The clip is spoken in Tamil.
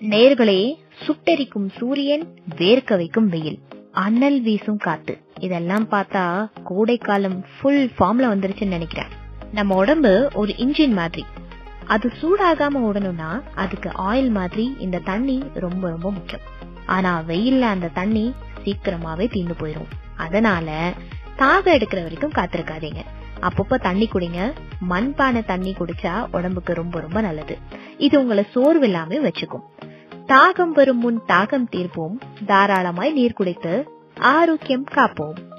நேர்களே, சுட்டெரிக்கும் சூரியன், வேர்க்க வைக்கும் வெயில், அனல் வீசும் காத்து, இதெல்லாம் பார்த்தா கோடை காலம் ஃபுல் ஃபார்ம்ல வந்துருச்சுன்னு நினைக்கிறேன். நம்ம உடம்பு ஒரு இன்ஜின் மாதிரி. அது சூடாகாம ஓடணும்னா அதுக்கு ஆயில் மாதிரி இந்த தண்ணி ரொம்ப ரொம்ப முக்கியம். ஆனா வெயில்ல அந்த தண்ணி சீக்கிரமாவே தீர்ந்து போயிரும். அதனால தாகம் எடுக்கிற வரைக்கும் காத்திருக்காதீங்க. அப்பப்ப தண்ணி குடிங்க. மண்பானை தண்ணி குடிச்சா உடம்புக்கு ரொம்ப ரொம்ப நல்லது. இது உங்களை சோர்வு இல்லாம வச்சுக்கும். தாகம் வரும் முன் தாகம் தீர்ப்போம். தாராளமாய் நீர் குடித்து ஆரோக்கியம் காப்போம்.